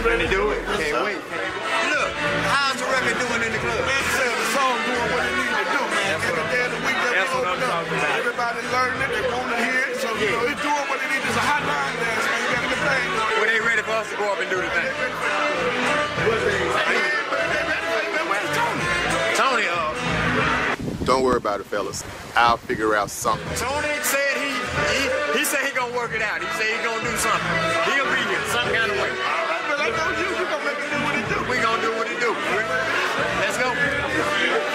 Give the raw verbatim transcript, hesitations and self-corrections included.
ready to do it? Can't wait. Look, how's the record doing in the club? Man, said the song doing what it needs to do, man. Every day of the week that we open up, everybody learning it, they want to hear it. So, you know, it's doing what it needs. It's a hot line dance, man. You got the thing going. Well, they ready for us to go up and do the thing. Where's Tony? Tony, uh... Don't worry about it, fellas. I'll figure out something. Tony said he, he, he said he gonna work it out. He said he gonna do something. He